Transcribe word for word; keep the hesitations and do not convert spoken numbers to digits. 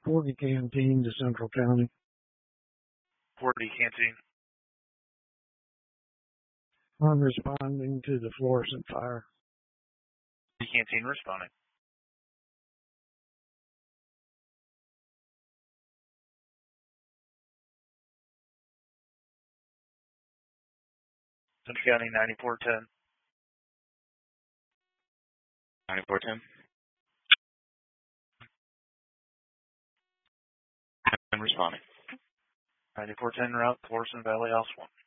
Forty Canteen to Central County. forty Canteen. I'm responding to the Florissant fire. forty Canteen responding. Central County ninety-four ten. ninety-four ten. I'm responding. ninety-four ten route, Florissant Valley House one.